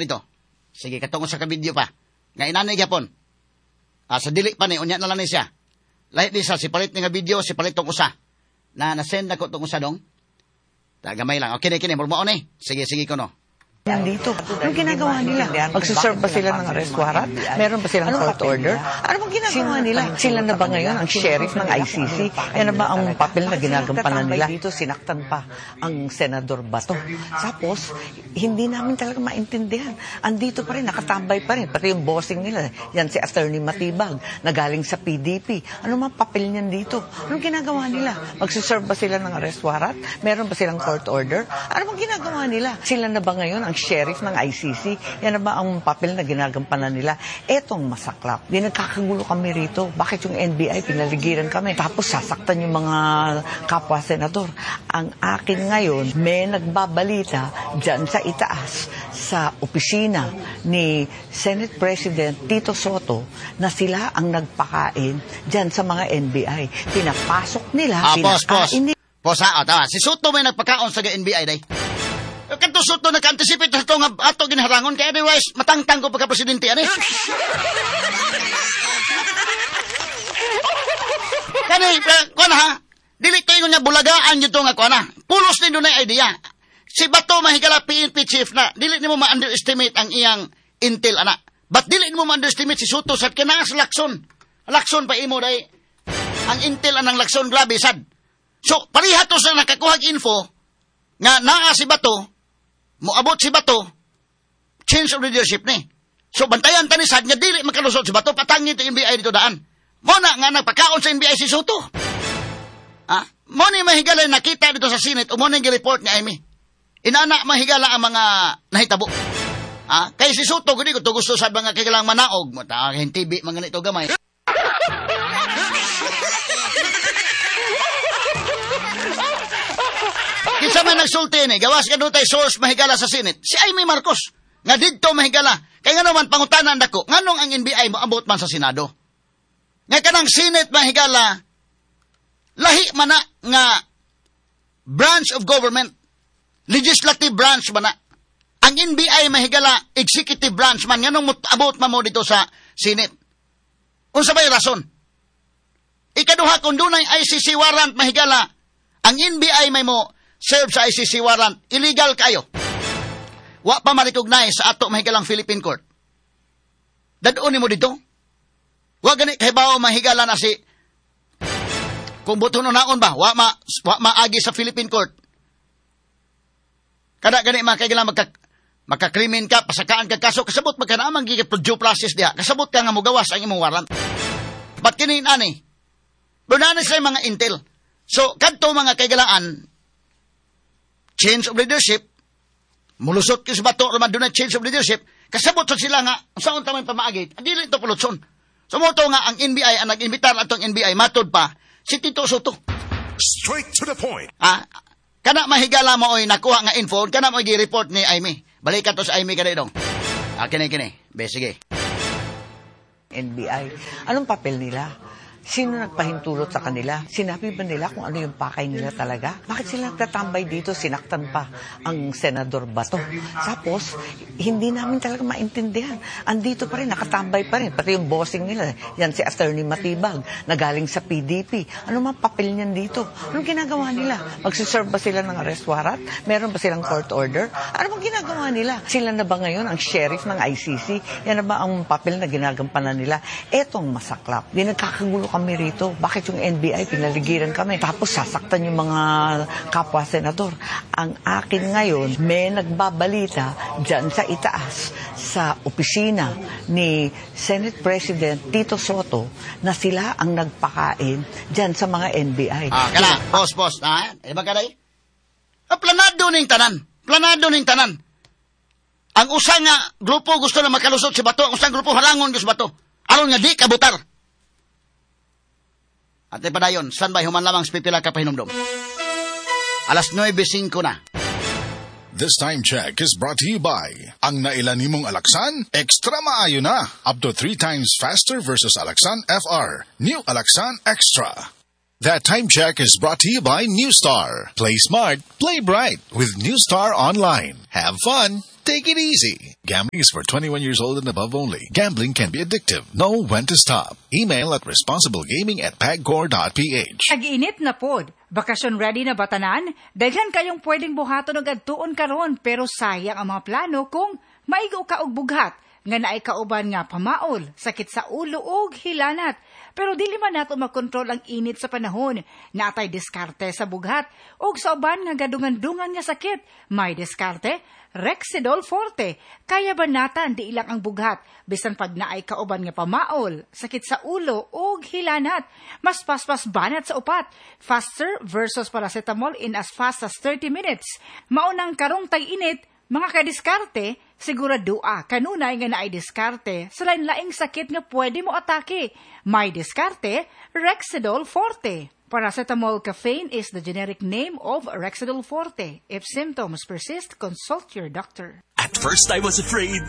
dito. Sige, katungod sa ka-video pa. Nga inanay gyapon. Sa dili pa ni, unya na lang ni siya. Lahit di sa, si palit nga video, si palit tong usa. Na-send ako tong usa dong. Gamay lang. Okay, kini, murmao ni. Sige ko no. Yan dito. Anong ginagawa nila? Magsuserve ba sila ng arrest warrant? Meron ba silang court order? Ano bang ginagawa nila? Sila na ba ngayon ang sheriff ng ICC? Yan na ba ang papel na ginagampanan nila? Dito sinaktan pa ang Senador Bato. Tapos, hindi namin talaga maintindihan. Andito pa rin, nakatambay pa rin. Pati yung bossing nila. Yan si Attorney Matibag, na galing sa PDP. Ano mang papel niyan dito? Anong ginagawa nila? Magsuserve ba sila ng arrest warrant? Meron ba silang court order? Ano bang ginagawa nila? Sila na ba ngayon ang sheriff ng ICC? Yan na ba ang papel na ginagampanan nila? Etong masaklap. Di nagkakagulo kami rito. Bakit yung NBI pinaligiran kami? Tapos sasaktan yung mga kapwa senador. Ang akin ngayon, may nagbabalita dyan sa itaas, sa opisina ni Senate President Tito Soto, na sila ang nagpakain dyan sa mga NBI. Pinapasok nila, pinakain nila. Tawa. Si Soto may nagpakaon sa NBI day. Kanto Soto naka-anticipate sa nga ato ginaharangon kaya otherwise matangtang ko pagka-presidente ani. Kani kuan ha, dili tayo nga bulagaan gyud nga kuan ha. Pulos ni dunay idea. Si Bato mahigala PNP chief na, dili nimo ma-underestimate ang iyang intel ana. But dili nimo ma-underestimate si Soto sa kinaas Lacson. Lacson pa imo day. Ang intel anang Lacson grabe sad. So pariha to sa nakakuha info nga naa si Bato. Moabot si Bato, change of leadership ni. So, bantayan tanisad nga dili makalusot si Bato, patangin ito NBI dito daan. Muna nga nagpakaon sa NBI si Soto. Muna mahigala nakita dito sa Senate, muna yung report ni Amy. Inana mahigala ang mga nahitabo. Kaya si Soto, kung gusto sa mga kailang manaog, hintibi, mga nito gamay. Kinsa man nagsulti ni, gawas ka doon tayo source mahigala sa Senate. Si Amy Marcos, nga dito mahigala. Kaya nga naman pangutanan dako, nganong ang NBI mo abot man sa Senado? Nga kanang Senate mahigala, lahi man na nga branch of government, legislative branch man na. Ang NBI mahigala, executive branch man, nganong abot man mo dito sa Senate. Unsa ba'y rason? Ikaduha, kung doon ang ICC warrant mahigala, ang NBI may mo serve sa ICC warrant, illegal kayo. Wa pa ma-recognize sa ato mahigalang Philippine Court. Dadon mo dito. Wa gani kahibaw mahigala na si kung buto no naon ba, wa maagi sa Philippine Court. Kada gani makaigalang makakrimen ka, pasakaan ka kaso, kasabot magkanaamang gigit due process diha. Kasabot ka nga mugawas ang imong warrant. Ba't kinin ani? Bernanis sa mga intel. So, kadto mga kaigalaan, change of leadership, mulusot ko sa Bato, naman doon na change of leadership, kasabot sa sila nga, saan tamang pamaagit, dili ito pulutson. So, moto nga, ang NBI, ang nag-invitar atong NBI, matod pa, si Tito Soto. Straight to the point. Kana mahigala mo oy nakuha nga info, kana mo gi-report ni Amy. Balik ka to sa Amy kada dong. Kini. Sige. NBI, anong papel nila? Sino nagpahintulot sa kanila? Sinabi ba nila kung ano yung pakay nila talaga? Bakit sila nagtatambay dito? Sinaktan pa ang Senador Bato. Tapos, hindi namin talaga maintindihan. Andito pa rin, nakatambay pa rin. Pati yung bossing nila. Yan si Attorney Matibag, na galing sa PDP. Ano mang papel niyan dito? Anong ginagawa nila? Magsuserve ba sila ng arrest warrant? Meron ba silang court order? Ano bang ginagawa nila? Sila na ba ngayon ang sheriff ng ICC? Yan na ba ang papel na ginagampanan nila? Etong masaklap. Di nagkakagulo kami rito. Bakit yung NBI pinaligiran kami? Tapos sasaktan yung mga kapwa senador. Ang akin ngayon, may nagbabalita dyan sa itaas, sa opisina ni Senate President Tito Soto, na sila ang nagpakain dyan sa mga NBI. Boss. Iba ka day? Planado ning tanan. Ang usa nga grupo gusto na makalusot si Bato, ang usang grupo halangon si Bato. Aron nga di kabutar. At padayon, standby human lamang pipila ka pahinumdom. 9:05 na. This time check is brought to you by ang nailan nimong Alaksan, extra maayo na. Up to 3 times faster versus Alaksan FR. New Alaksan Extra. That time check is brought to you by New Star. Play smart, play bright with New Star Online. Have fun. Take it easy. Gambling is for 21 years old and above only. Gambling can be addictive. Know when to stop. Email at responsiblegaming@pagcor.ph. Ag-init na pod. Bakasyon ready na batanan? Daghan kayong pwedeng buhaton og adtuon karon pero sayang ang mga plano kung maigo ka og bughat nga naay kauban nga pamaol, sakit sa ulo ug hilanat. Pero dili man nato makontrol ang init sa panahon. Natay diskarte sa bughat ug sa uban nga gadungan-dungan nga sakit. May diskarte, Rexidol Forte. Kaya banatan di ilang ang bughat bisan pag naay kauban nga pamaol, sakit sa ulo ug hilanat. Mas paspas banat sa upat. Faster versus paracetamol in as fast as 30 minutes. Maunang karong tag-init, mga kadiskarte, siguradua kanunay nga naay diskarte sa lain-laing sakit nga pwede mo atake. May diskarte, Rexidol Forte. Paracetamol caffeine is the generic name of Rexidol Forte. If symptoms persist, consult your doctor. At first I was afraid,